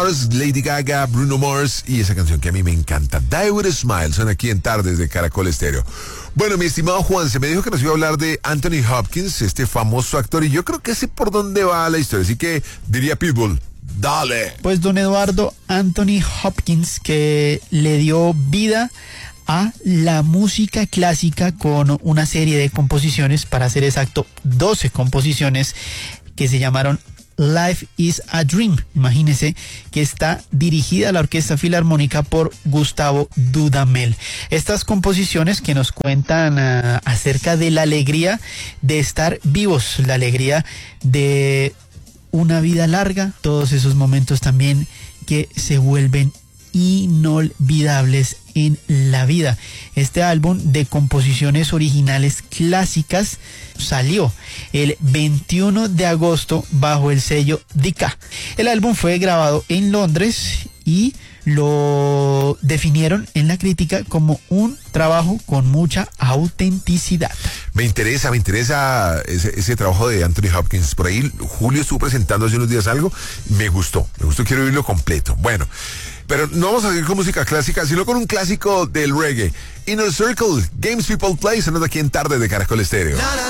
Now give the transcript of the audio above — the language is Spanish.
Lady Gaga, Bruno Mars y esa canción que a mí me encanta, Die With A Smile, son aquí en Tardes de Caracol Estéreo. Bueno, mi estimado Juan, se me dijo que nos iba a hablar de Anthony Hopkins, este famoso actor, y yo creo que sé por dónde va la historia, así que diría Pitbull, dale. Pues don Eduardo, Anthony Hopkins, que le dio vida a la música clásica con una serie de composiciones, para ser exacto, 12 composiciones que se llamaron Life is a Dream. Imagínese que está dirigida a la Orquesta Filarmónica por Gustavo Dudamel. Estas composiciones que nos cuentan acerca de la alegría de estar vivos, la alegría de una vida larga, todos esos momentos también que se vuelven inolvidables en la vida. Este álbum de composiciones originales clásicas salió el 21 de agosto bajo el sello Decca. El álbum fue grabado en Londres y lo definieron en la crítica como un trabajo con mucha autenticidad. Me interesa ese trabajo de Anthony Hopkins. Por ahí Julio estuvo presentando hace unos días algo, me gustó, quiero oírlo completo. Bueno, pero no vamos a seguir con música clásica, sino con un clásico del reggae. Inner Circle, Games People Play, sonando aquí en Tarde de Caracol Estéreo.